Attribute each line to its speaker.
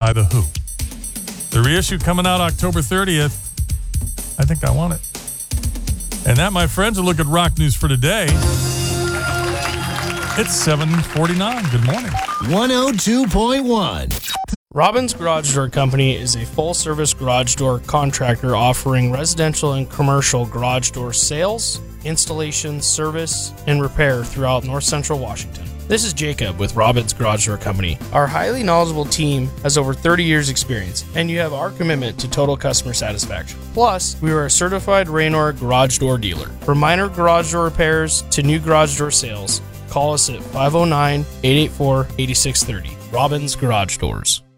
Speaker 1: by The Who. The reissue coming out October 30th. I think I want it. And that, my friends, a look at rock news for today. It's 7:49. Good morning.
Speaker 2: 102.1.
Speaker 3: Robbins Garage Door Company is a full-service garage door contractor offering residential and commercial garage door sales, installation, service, and repair throughout North Central Washington. This is Jacob with Robbins Garage Door Company. Our highly knowledgeable team has over 30 years experience, and you have our commitment to total customer satisfaction. Plus, we are a certified Raynor garage door dealer. From minor garage door repairs to new garage door sales, call us at 509-884-8630. Robbins Garage Doors.